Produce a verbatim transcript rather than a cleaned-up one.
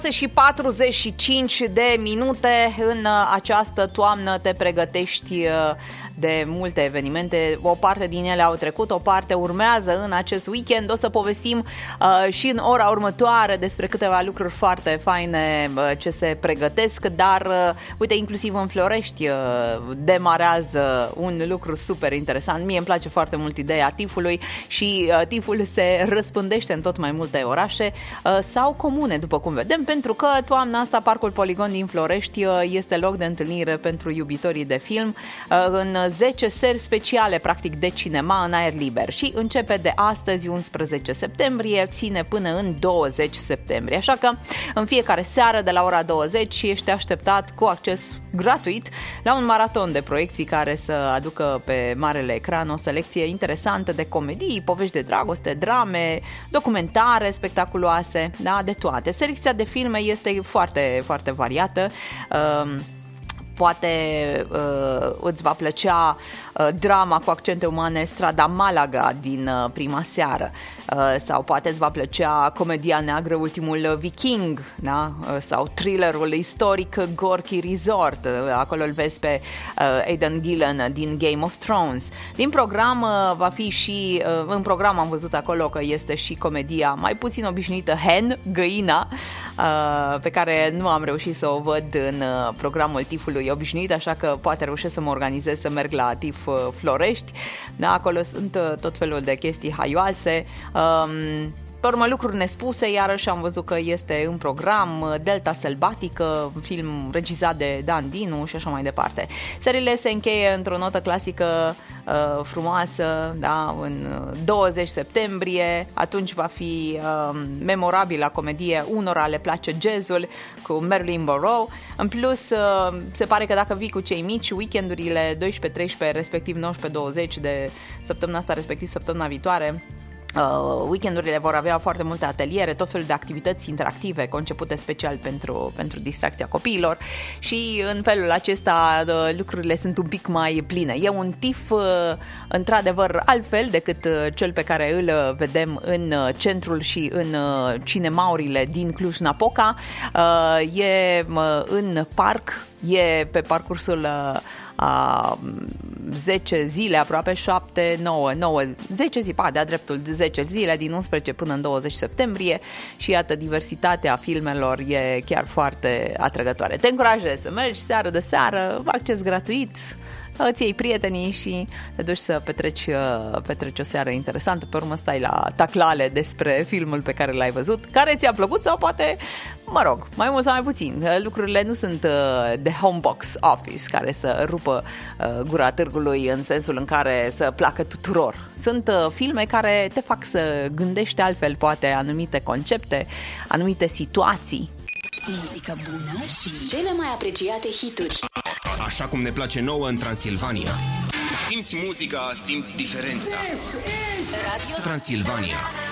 șase și patruzeci și cinci de minute. În această toamnă te pregătești de multe evenimente. O parte din ele au trecut, o parte urmează în acest weekend. O să povestim uh, și în ora următoare despre câteva lucruri foarte faine uh, ce se pregătesc. Dar, uh, uite, inclusiv în Florești uh, demarează un lucru super interesant. Mie îmi place foarte mult ideea tifului și uh, tiful se răspândește în tot mai multe orașe uh, sau comune, după cum vedem, pentru că toamna asta Parcul Poligon din Florești uh, este loc de întâlnire pentru iubitorii de film uh, în zece seri speciale, practic, de cinema în aer liber și începe de astăzi, unsprezece septembrie, ține până în douăzeci septembrie. Așa că în fiecare seară de la ora douăzeci ești așteptat cu acces gratuit la un maraton de proiecții care să aducă pe marele ecran o selecție interesantă de comedii, povești de dragoste, drame, documentare spectaculoase, da, de toate. Selecția de filme este foarte, foarte variată. Uh, Poate uh, îți va plăcea uh, drama cu accente umane Strada Malaga din uh, prima seară, uh, sau poate îți va plăcea comedia neagră Ultimul Viking, da? Uh, sau thrillerul istoric Gorky Resort, uh, acolo îl vezi pe uh, Aidan Gillen din Game of Thrones. Din program uh, va fi și, uh, în program am văzut acolo că este și comedia mai puțin obișnuită Hen, Găina, uh, pe care nu am reușit să o văd în uh, programul tifului obișnuit, așa că poate reușesc să mă organizez să merg la TIF Florești. Da, acolo sunt tot felul de chestii haioase. Um, Pe urmă, lucruri nespuse, iarăși am văzut că este în program Delta Sălbatică, film regizat de Dan Dinu și așa mai departe. Seriile se încheie într-o notă clasică uh, frumoasă, da, în douăzeci septembrie, atunci va fi uh, memorabilă comedie Unora le place jazzul cu Marilyn Monroe. În plus, uh, se pare că dacă vii cu cei mici, weekendurile doisprezece treisprezece, respectiv nouăsprezece douăzeci de săptămâna asta, respectiv săptămâna viitoare, Uh, weekendurile vor avea foarte multe ateliere, tot felul de activități interactive concepute special pentru, pentru distracția copiilor și în felul acesta uh, lucrurile sunt un pic mai pline. E un tif uh, într-adevăr altfel decât uh, cel pe care îl uh, vedem în uh, centrul și în uh, cinemaurile din Cluj-Napoca. Uh, e uh, în parc, e pe parcursul uh, a zece zile, aproape șapte, nouă, nouă, zece zi, pa, de-a dreptul zece zile, din unsprezece până în douăzeci septembrie și iată, diversitatea filmelor e chiar foarte atrăgătoare. Te încurajez să mergi seară de seară, acces gratuit, îți iei prietenii și te duci să petreci, petreci o seară interesantă, pe urmă stai la taclale despre filmul pe care l-ai văzut, care ți-a plăcut sau poate, mă rog, mai mult sau mai puțin. Lucrurile nu sunt de home box office care să rupă gura târgului în sensul în care să placă tuturor. Sunt filme care te fac să gândești altfel, poate, anumite concepte, anumite situații. Muzică bună și cele mai apreciate hituri. Așa cum ne place nouă în Transilvania. Simți muzica, simți diferența. Radio Transilvania.